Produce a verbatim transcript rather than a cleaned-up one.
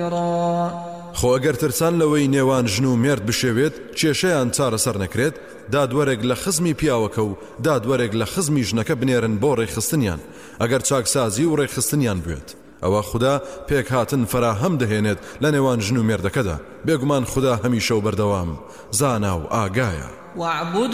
نكرا خۆ ئەگەر ترسان لەوەی نێوان ژن و مێرد بشێوێت کێشەیان چارەسەر نەکرێت دادوەرێک لە خزمی پیاوەکە و دادوەرێک لە خزمی ژنەکە بنێرن بۆ ڕێخستنیان ئەگەر چاکسازی و ڕێخستنیان بوێت ئەوە خوددا پێک هاتن فراهەم دەهێنێت لە نێوان ژن و مێردەکەدا بێگومان خوددا هەمیشە و بەردەوام زانا و ئاگایە.